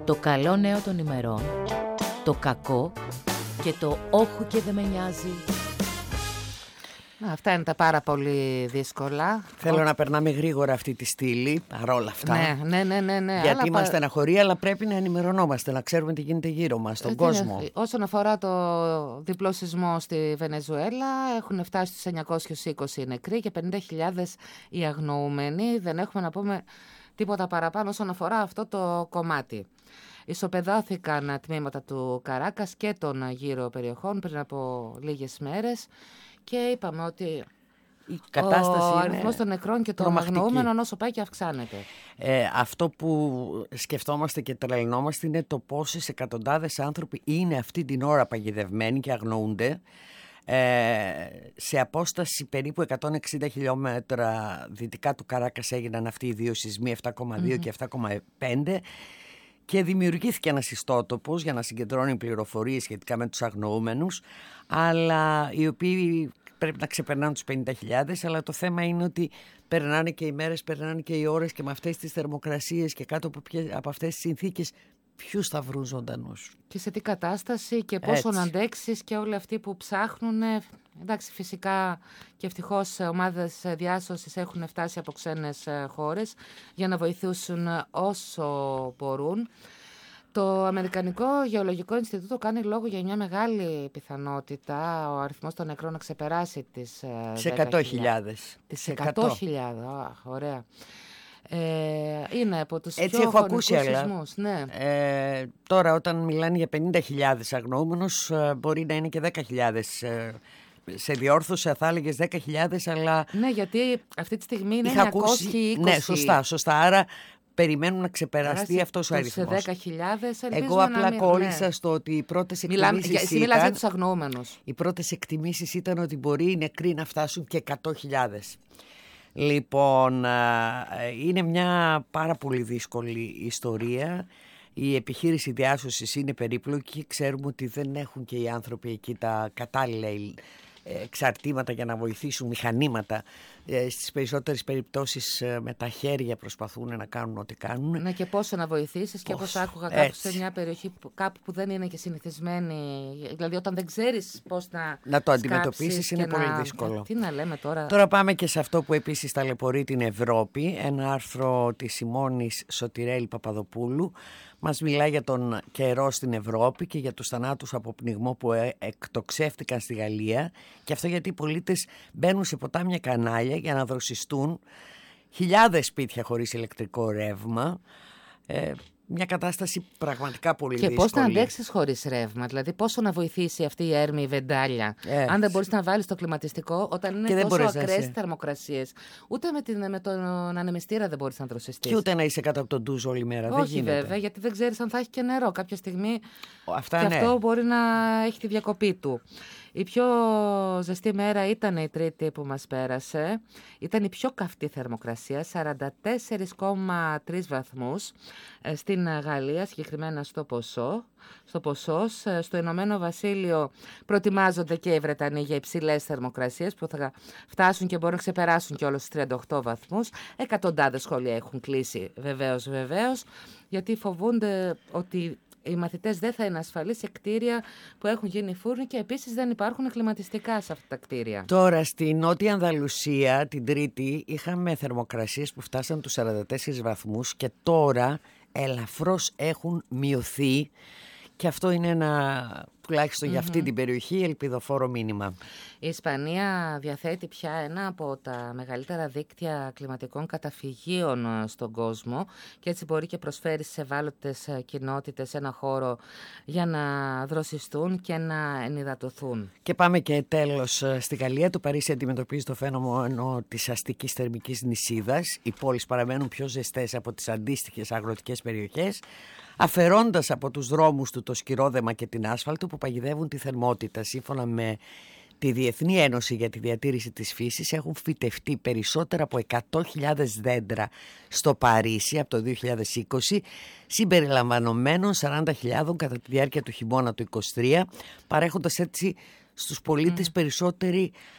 Το καλό νέο των ημερών, το κακό και το όχου και δεν με νοιάζει. Αυτά είναι τα πάρα πολύ δύσκολα. Θέλω να περνάμε γρήγορα αυτή τη στήλη, παρόλα αυτά. Ναι. Γιατί είμαστε στεναχωροί, αλλά πρέπει να ενημερωνόμαστε, να ξέρουμε τι γίνεται γύρω μας, στον κόσμο. Όσον αφορά το διπλό σεισμό στη Βενεζουέλα, έχουν φτάσει στους 920 νεκροί και 50.000 οι αγνοούμενοι. Δεν έχουμε να πούμε τίποτα παραπάνω όσον αφορά αυτό το κομμάτι. Ισοπεδώθηκαν τμήματα του Καράκας και των γύρω περιοχών πριν από λίγες μέρες και είπαμε ότι η κατάσταση ο αριθμός των νεκρών και των αγνοούμενων όσο πάει και αυξάνεται. Αυτό που σκεφτόμαστε και τρελνόμαστε είναι το πόσες εκατοντάδες άνθρωποι είναι αυτή την ώρα παγιδευμένοι και αγνοούνται. Σε απόσταση περίπου 160 χιλιόμετρα δυτικά του Καράκας έγιναν αυτοί οι δύο σεισμοί, 7,2 και 7,5, και δημιουργήθηκε ένας ιστότοπος για να συγκεντρώνει πληροφορίες σχετικά με τους αγνοούμενους, αλλά οι οποίοι πρέπει να ξεπερνάνε τους 50.000, αλλά το θέμα είναι ότι περνάνε και οι μέρες, περνάνε και οι ώρες, και με αυτές τις θερμοκρασίες και κάτω από αυτές τις συνθήκες ποιους θα βρουν ζωντανούς. Και σε τι κατάσταση και πόσο να αντέξεις, και όλοι αυτοί που ψάχνουν. Εντάξει, φυσικά και ευτυχώς ομάδες διάσωσης έχουν φτάσει από ξένες χώρες για να βοηθήσουν όσο μπορούν. Το Αμερικανικό Γεωλογικό Ινστιτούτο κάνει λόγο για μια μεγάλη πιθανότητα ο αριθμός των νεκρών να ξεπεράσει τις 100.000. Τις 100.000, ωραία. Είναι από τους έτσι πιο έχω ακούσει, σεισμούς, ναι. Τώρα όταν μιλάνε για 50.000 αγνοούμενους, μπορεί να είναι και 10.000. Σε διόρθωσα θα έλεγες 10.000, αλλά... Ναι, γιατί αυτή τη στιγμή είναι 920. Ναι, σωστά. Άρα περιμένουν να ξεπεραστεί αυτός ο αριθμός. Σε 10.000. Εγώ απλά κόλλησα στο ότι οι πρώτες εκτιμήσεις μιλάς για τους αγνοούμενους. Οι πρώτες εκτιμήσεις ήταν ότι μπορεί οι νεκροί να φτάσουν και 100.000. Λοιπόν, είναι μια πάρα πολύ δύσκολη ιστορία. Η επιχείρηση διάσωσης είναι περίπλοκη. Ξέρουμε ότι δεν έχουν και οι άνθρωποι εκεί τα κατάλληλα εξαρτήματα για να βοηθήσουν, μηχανήματα. Στις περισσότερες περιπτώσεις με τα χέρια προσπαθούν να κάνουν ό,τι κάνουν. Ναι, και πόσο να βοηθήσεις, και όπως άκουγα κάπου σε μια περιοχή κάπου που δεν είναι και συνηθισμένη. Δηλαδή όταν δεν ξέρεις πώς να το αντιμετωπίσεις είναι πολύ δύσκολο. Τι να λέμε τώρα. Τώρα πάμε και σε αυτό που επίσης ταλαιπωρεί την Ευρώπη. Ένα άρθρο της Σιμώνης Σωτηρέλη Παπαδοπούλου μας μιλάει για τον καιρό στην Ευρώπη και για τους θανάτους από πνιγμό που εκτοξεύτηκαν στη Γαλλία, και αυτό γιατί οι πολίτες μπαίνουν σε ποτάμια κανάλια για να δροσιστούν, χιλιάδες σπίτια χωρίς ηλεκτρικό ρεύμα, μια κατάσταση πραγματικά πολύ δύσκολη. Και πώς να αντέξεις χωρίς ρεύμα, δηλαδή πόσο να βοηθήσει αυτή η έρμη βεντάλια, αν δεν μπορείς να βάλεις το κλιματιστικό όταν είναι τόσο ακραίες θερμοκρασίες. Ούτε με τον ανεμιστήρα δεν μπορείς να δροσιστείς. Και ούτε να είσαι κάτω από τον ντουζ όλη μέρα. Όχι, δεν γίνεται. βέβαια, γιατί δεν ξέρεις αν θα έχει και νερό κάποια στιγμή. Αυτά, και αυτό μπορεί να έχει τη διακοπή του. Η πιο ζεστή μέρα ήταν η Τρίτη που μας πέρασε. Ήταν η πιο καυτή θερμοκρασία, 44,3 βαθμούς στην Γαλλία, συγκεκριμένα στο Ποσός. Στο Ηνωμένο Βασίλειο προετοιμάζονται και οι Βρετανοί για υψηλές θερμοκρασίες που θα φτάσουν και μπορούν να ξεπεράσουν και όλους τους 38 βαθμούς. Εκατοντάδες σχολεία έχουν κλείσει βεβαίως, γιατί φοβούνται ότι οι μαθητές δεν θα είναι ασφαλείς σε κτίρια που έχουν γίνει φούρνοι, και επίσης δεν υπάρχουν κλιματιστικά σε αυτά τα κτίρια. Τώρα στη Νότια Ανδαλουσία την Τρίτη είχαμε θερμοκρασίες που φτάσαν τους 44 βαθμούς και τώρα ελαφρώς έχουν μειωθεί, και αυτό είναι ένα, τουλάχιστον για αυτή την περιοχή, ελπιδοφόρο μήνυμα. Η Ισπανία διαθέτει πια ένα από τα μεγαλύτερα δίκτυα κλιματικών καταφυγίων στον κόσμο, και έτσι μπορεί και προσφέρει σε ευάλωτες κοινότητες ένα χώρο για να δροσιστούν και να ενυδατωθούν. Και πάμε και τέλος στη Γαλλία. Το Παρίσι αντιμετωπίζει το φαινόμενο της αστικής θερμικής νησίδας. Οι πόλεις παραμένουν πιο ζεστές από τις αντίστοιχες αγροτικές περιοχές, αφαιρώντας από τους δρόμους του το σκυρόδεμα και την άσφαλτο που παγιδεύουν τη θερμότητα. Σύμφωνα με τη Διεθνή Ένωση για τη Διατήρηση της Φύσης, έχουν φυτευτεί περισσότερα από 100.000 δέντρα στο Παρίσι από το 2020, συμπεριλαμβανομένων 40.000 κατά τη διάρκεια του χειμώνα του 2023, παρέχοντας έτσι στους πολίτες περισσότερη